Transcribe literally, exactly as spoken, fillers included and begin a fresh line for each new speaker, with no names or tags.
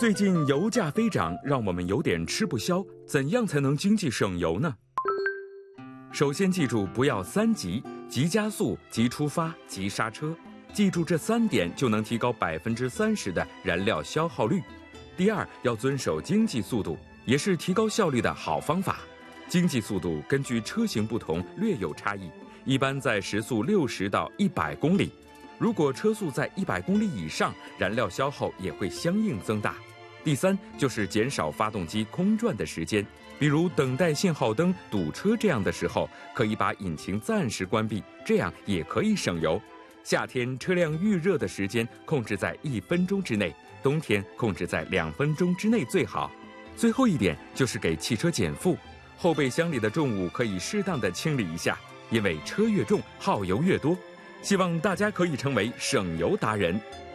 最近油价飞涨，让我们有点吃不消，怎样才能经济省油呢？首先记住，不要三急：急加速、急出发、急刹车。记住这三点，就能提高百分之三十的燃料消耗率。第二，要遵守经济速度，也是提高效率的好方法。经济速度根据车型不同略有差异，一般在时速六十到一百公里。如果车速在一百公里以上，燃料消耗也会相应增大。第三，就是减少发动机空转的时间，比如等待信号灯、堵车这样的时候，可以把引擎暂时关闭，这样也可以省油。夏天车辆预热的时间控制在一分钟之内，冬天控制在两分钟之内最好。最后一点就是给汽车减负，后备箱里的重物可以适当的清理一下，因为车越重耗油越多。希望大家可以成为省油达人。